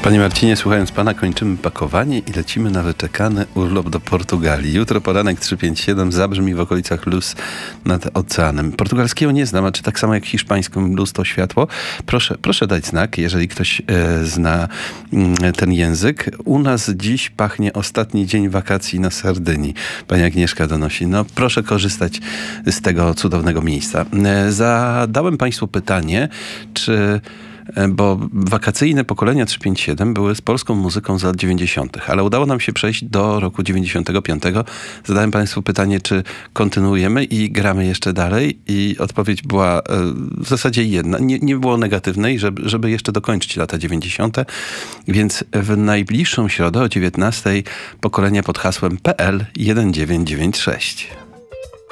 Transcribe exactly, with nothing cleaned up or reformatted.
Panie Marcinie, słuchając pana, kończymy pakowanie i lecimy na wyczekany urlop do Portugalii. Jutro poranek trzysta pięćdziesiąt siedem zabrzmi w okolicach Luz nad oceanem. Portugalskiego nie znam, a czy tak samo jak hiszpańską Luz to światło? Proszę, proszę dać znak, jeżeli ktoś e, zna e, ten język. U nas dziś pachnie ostatni dzień wakacji na Sardynii. Pani Agnieszka donosi. No proszę korzystać z tego cudownego miejsca. E, zadałem państwu pytanie, czy... bo wakacyjne pokolenia trzysta pięćdziesiąt siedem były z polską muzyką z lat dziewięćdziesiątych, ale udało nam się przejść do roku dziewięćdziesiątego piątego. Zadałem państwu pytanie, czy kontynuujemy i gramy jeszcze dalej, i odpowiedź była w zasadzie jedna. Nie, nie było negatywnej, żeby, żeby jeszcze dokończyć lata dziewięćdziesiąte, więc w najbliższą środę o dziewiętnastej pokolenia pod hasłem P L tysiąc dziewięćset dziewięćdziesiąt sześć.